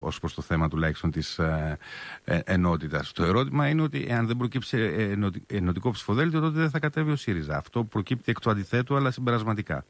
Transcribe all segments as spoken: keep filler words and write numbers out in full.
ως προς το θέμα τουλάχιστον της ε, ε, ενότητας. Το ερώτημα είναι ότι εάν δεν προκύψει ενωτι, ενωτικό ψηφοδέλτιο, τότε δεν θα κατέβει ο ΣΥΡΙΖΑ. Αυτό προκύπτει εκ του αντιθέτου, αλλά συμπερασματικά.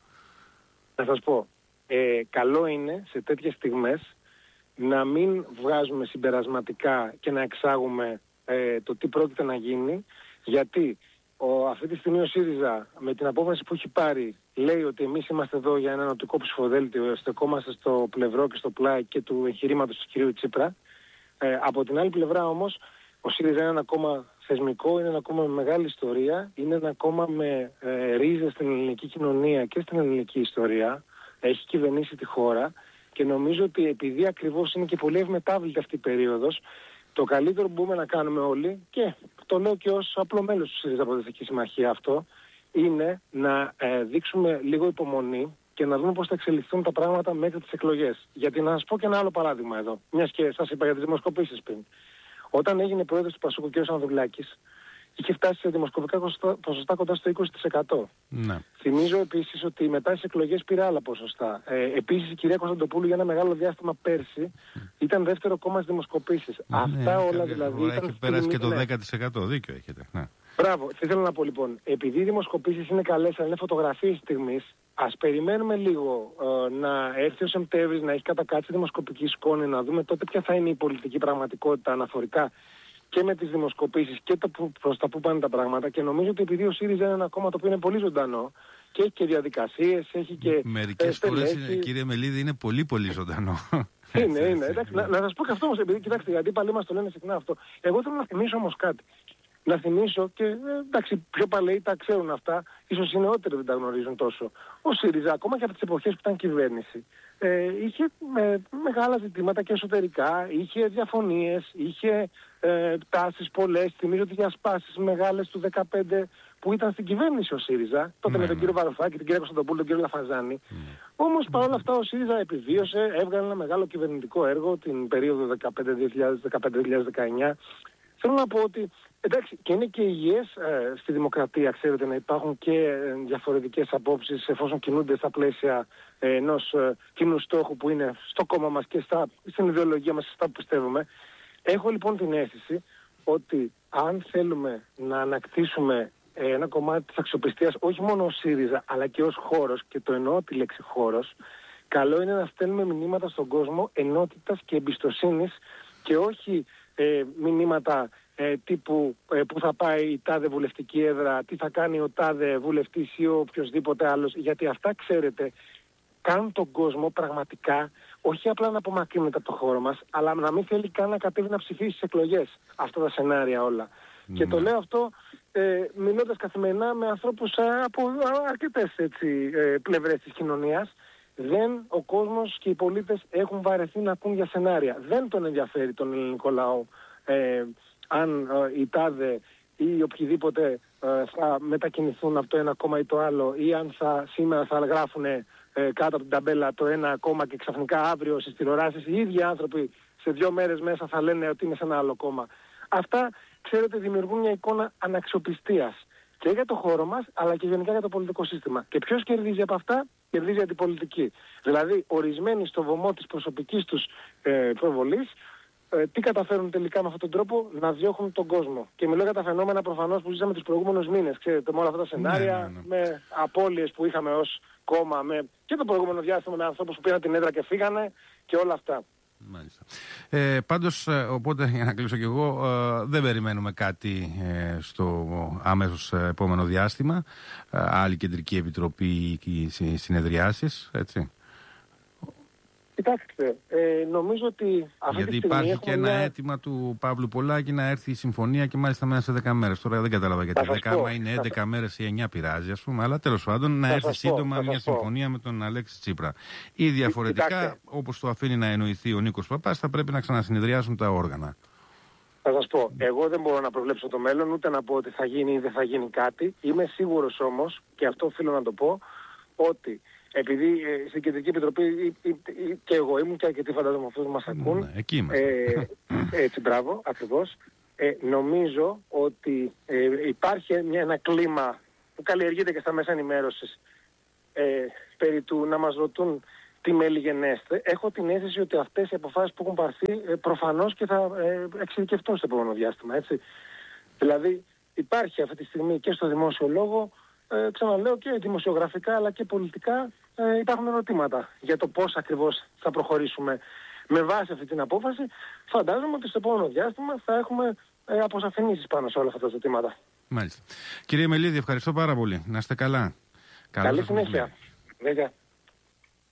Θα σας πω, ε, καλό είναι σε τέτοιες στιγμές να μην βγάζουμε συμπερασματικά και να εξάγουμε ε, το τι πρόκειται να γίνει, γιατί ο, αυτή τη στιγμή ο ΣΥΡΙΖΑ με την απόφαση που έχει πάρει λέει ότι εμείς είμαστε εδώ για ένα ενωτικό ψηφοδέλτιο, στεκόμαστε στο πλευρό και στο πλάι και του εγχειρήματος του κυρίου Τσίπρα. Ε, από την άλλη πλευρά όμως ο ΣΥΡΙΖΑ είναι ένα κόμμα θεσμικό, είναι ένα κόμμα με μεγάλη ιστορία, είναι ένα κόμμα με ε, ρίζες στην ελληνική κοινωνία και στην ελληνική ιστορία, έχει κυβερνήσει τη χώρα και νομίζω ότι επειδή ακριβώς είναι και πολύ ευμετάβλητη αυτή η περίοδος, το καλύτερο που μπορούμε να κάνουμε όλοι, και το λέω και ως απλό μέλος του ΣΥΡΙΖΑ Προοδευτική Συμμαχία αυτό, είναι να ε, δείξουμε λίγο υπομονή και να δούμε πώς θα εξελιχθούν τα πράγματα μέχρι τις εκλογές. Γιατί να σας πω και ένα άλλο παράδειγμα εδώ, μιας και σας είπα για τις δημοσκοπήσεις πριν. Όταν έγινε πρόεδρος του Πασόκ ο κ. Ανδρουλάκης, είχε φτάσει σε δημοσκοπικά ποσοστά κοντά στο είκοσι τοις εκατό. Ναι. Θυμίζω επίσης ότι μετά τις εκλογές πήρε άλλα ποσοστά. Ε, επίσης η κυρία Κωνσταντοπούλου για ένα μεγάλο διάστημα πέρσι ήταν δεύτερο κόμμα στις δημοσκοπήσεις. Ναι, αυτά όλα δηλαδή. Ήταν έχει περάσει και το δέκα τοις εκατό. Δίκιο έχετε. Ναι. Μπράβο. Τι θέλω να πω λοιπόν. Επειδή οι δημοσκοπήσεις είναι καλές, αλλά είναι φωτογραφίες στιγμής, ας περιμένουμε λίγο ε, να έρθει ο Σεπτέμβρης, να έχει κατακάτσει δημοσκοπική σκόνη, να δούμε τότε ποια θα είναι η πολιτική πραγματικότητα αναφορικά και με τις δημοσκοπήσεις και το που, προς τα που πάνε τα πράγματα. Και νομίζω ότι επειδή ο ΣΥΡΙΖΑ είναι ένα κόμμα το οποίο είναι πολύ ζωντανό και έχει και διαδικασίες, έχει και. Μερικές φορές, κύριε Μελίδη, είναι πολύ πολύ ζωντανό. Είναι, είναι. Εντάξει, να, να σας πω και αυτό όμως, επειδή κοιτάξτε, οι αντίπαλοι μας το λένε συχνά αυτό. Εγώ θέλω να θυμίσω όμως κάτι. Να θυμίσω και εντάξει, πιο παλαιοί τα ξέρουν αυτά, ίσως οι νεότεροι δεν τα γνωρίζουν τόσο. Ο ΣΥΡΙΖΑ, ακόμα και από τις εποχές που ήταν κυβέρνηση, ε, είχε με, μεγάλα ζητήματα και εσωτερικά, είχε διαφωνίες, είχε ε, τάσεις πολλές. Θυμίζω ότι για σπάσεις μεγάλες του δεκαπέντε που ήταν στην κυβέρνηση ο ΣΥΡΙΖΑ, τότε ναι, με τον ναι. κύριο Βαρουφάκη, την κυρία Κωνσταντοπούλου, τον κύριο Λαφαζάνη. Ναι. Όμως παρόλα αυτά ο ΣΥΡΙΖΑ επιβίωσε, έβγαλε ένα μεγάλο κυβερνητικό έργο την περίοδο δεκαπέντε δύο χιλιάδες δεκαεννιά. Θέλω να πω ότι εντάξει, και είναι και υγιές ε, στη δημοκρατία, ξέρετε, να υπάρχουν και ε, διαφορετικές απόψεις εφόσον κινούνται στα πλαίσια ε, ενός ε, κοινού στόχου που είναι στο κόμμα μας και στα, στην ιδεολογία μας, στα που πιστεύουμε. Έχω λοιπόν την αίσθηση ότι αν θέλουμε να ανακτήσουμε ε, ένα κομμάτι της αξιοπιστίας, όχι μόνο ως ΣΥΡΙΖΑ, αλλά και ως χώρος, και το εννοώ τη λέξη χώρος, καλό είναι να στέλνουμε μηνύματα στον κόσμο ενότητας και εμπιστοσύνης και όχι ε, μηνύματα ε, τύπου ε, που θα πάει η τάδε βουλευτική έδρα, τι θα κάνει ο τάδε βουλευτής ή ο οποιοσδήποτε άλλος, γιατί αυτά, ξέρετε, κάνουν τον κόσμο πραγματικά όχι απλά να απομακρύνεται από το χώρο μας, αλλά να μην θέλει καν να κατέβει να ψηφίσει στις εκλογές. Αυτά τα σενάρια όλα. Mm. Και το λέω αυτό ε, μιλώντας καθημερινά με ανθρώπους ε, από αρκετές έτσι, ε, πλευρές της κοινωνίας. Δεν, ο κόσμος και οι πολίτες έχουν βαρεθεί να ακούν για σενάρια. Δεν τον ενδιαφέρει τον ελληνικό λαό ε, αν ε, η τάδε ή οποιοδήποτε ε, θα μετακινηθούν από το ένα κόμμα ή το άλλο, ή αν θα, σήμερα θα γράφουν ε, κάτω από την ταμπέλα το ένα κόμμα και ξαφνικά αύριο στις τηλεοράσεις οι ίδιοι άνθρωποι σε δύο μέρες μέσα θα λένε ότι είναι σε ένα άλλο κόμμα. Αυτά, ξέρετε, δημιουργούν μια εικόνα αναξιοπιστίας και για το χώρο μας, αλλά και γενικά για το πολιτικό σύστημα. Και ποιος κερδίζει από αυτά? Κερδίζει η αντιπολιτική. Δηλαδή, ορισμένοι στο βωμό της προσωπικής τους ε, προβολής, ε, τι καταφέρουν τελικά με αυτόν τον τρόπο? Να διώχνουν τον κόσμο. Και μιλώ για τα φαινόμενα προφανώς που ζήσαμε τους προηγούμενους μήνες. Ξέρετε, με όλα αυτά τα σενάρια, ναι, ναι, ναι. με απώλειες που είχαμε ως κόμμα, με και το προηγούμενο διάστημα με ανθρώπους που πήραν την έδρα και φύγανε και όλα αυτά. Μάλιστα. Ε, πάντως, οπότε, για να κλείσω κι εγώ, ε, δεν περιμένουμε κάτι ε, στο άμεσος επόμενο διάστημα. Ε, άλλη κεντρική επιτροπή και συνεδριάσεις, έτσι. Κοιτάξτε, ε, νομίζω ότι αυτή Γιατί τη στιγμή υπάρχει και ένα μια... αίτημα του Παύλου Πολάκη να έρθει η συμφωνία και μάλιστα μέσα σε δέκα μέρες. Τώρα δεν κατάλαβα γιατί δέκα, άμα είναι έντεκα μέρες ή εννιά πειράζει, ας πούμε, αλλά τέλος πάντων να έρθει σύντομα πω, μια συμφωνία πω. με τον Αλέξη Τσίπρα. Ή διαφορετικά, όπως το αφήνει να εννοηθεί ο Νίκος Παπάς, θα πρέπει να ξανασυνεδριάσουν τα όργανα. Θα σας πω, εγώ δεν μπορώ να προβλέψω το μέλλον, ούτε να πω ότι θα γίνει ή δεν θα γίνει κάτι. Είμαι σίγουρος όμως, και αυτό οφείλω να το πω, ότι επειδή ε, στην Κεντρική Επιτροπή ε, ε, ε, και εγώ ήμουν και αρκετοί φαντάζομαι αυτούς που μας ακούν. Ναι, εκεί είμαστε. Ε, έτσι, μπράβο, ακριβώς. Ε, νομίζω ότι ε, υπάρχει μια, ένα κλίμα που καλλιεργείται και στα μέσα ενημέρωσης ε, περί του να μας ρωτούν τι μελιγενέστε, έχω την αίσθηση ότι αυτές οι αποφάσεις που έχουν πάρθει ε, προφανώς και θα ε, εξειδικευτούν στο επόμενο διάστημα. Έτσι. Δηλαδή υπάρχει αυτή τη στιγμή και στο δημόσιο λόγο, ε, ξαναλέω, και δημοσιογραφικά αλλά και πολιτικά ε, υπάρχουν ερωτήματα για το πώς ακριβώς θα προχωρήσουμε με βάση αυτή την απόφαση. Φαντάζομαι ότι στο επόμενο διάστημα θα έχουμε ε, αποσαφηνήσεις πάνω σε όλα αυτά τα ζητήματα. Μάλιστα. Κύριε Μελίδη, ευχαριστώ πάρα πολύ. Να είστε καλά. Καλή συνέχεια.